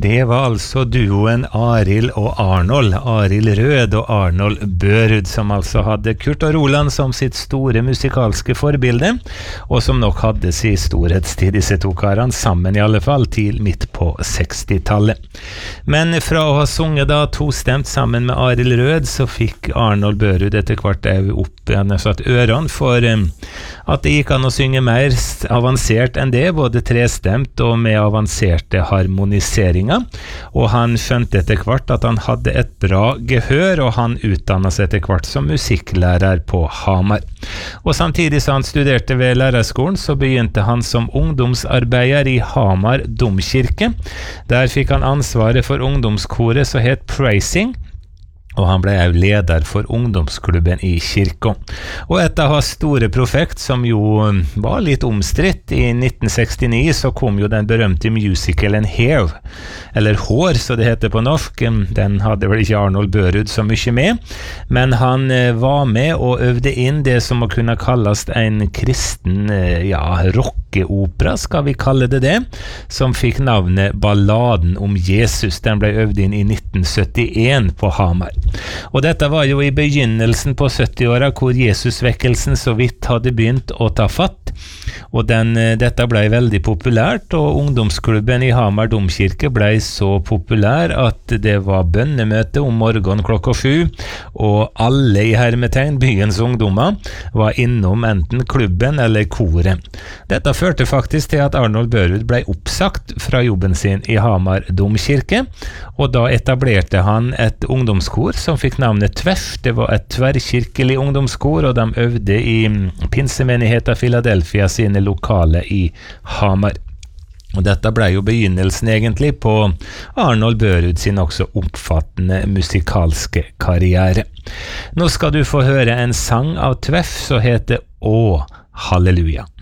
Det var altså duoen Arild og Arnold, Arild Rød og Arnold Børud, som altså hadde Kurt og Roland som sitt store musikalske forbilde, og som nok hadde sin storhetstid, disse to karene, sammen i alle fall, til midt på 60-tallet. Men fra å ha sunget da tostemt sammen med Arild Rød, så fikk Arnold Børud etter hvert opp ørene for at det gikk an å synge mer avansert enn det, både trestemt og med avanserte harmoniseringer, og han skjønte etter hvert at han hadde et bra gehør, og han utdannet seg etter hvert som musikklærer på Hamar. Og samtidig som han studerte ved lærerskolen, så begynte han som ungdomsarbeider i Hamar domkirke. Der fikk han ansvaret for ungdomskoret som het Praising, og han ble også leder for ungdomsklubben i kirka. Og etter å ha store prosjekt, som jo var litt omstridt, i 1969 så kom jo den berømte musicalen Hair, eller Hår, så det heter på norsk. Den hadde vel ikke Arnold Børud så mye med, men han var med og øvde inn det som må kunne kalles en kristen, rockeopera, skal vi kalle det, som fikk navnet Balladen om Jesus. Den ble øvd inn i 1971 på Hamar. Og dette var jo i begynnelsen på 70-åra, hvor Jesusvekkelsen så vidt hadde begynt å ta fatt, og dette ble veldig populært, og ungdomsklubben i Hamar domkirke ble så populær at det var bønnemøte om morgenen 7:00, og alle i hermetegn, byens ungdommer, var innom enten klubben eller koret. Dette førte faktisk til at Arnold Børud ble oppsagt fra jobben sin i Hamar domkirke, og da etablerte han et ungdomskor som fikk navnet Tveff. Det var et tverrkirkelig ungdomskor, og de øvde i pinsemenigheten Philadelphia sine lokale i Hamar. Og dette ble jo begynnelsen egentlig på Arnold Børud sin også oppfattende musikalske karriere. Nå skal du få høre en sang av Tveff som heter Å, halleluja.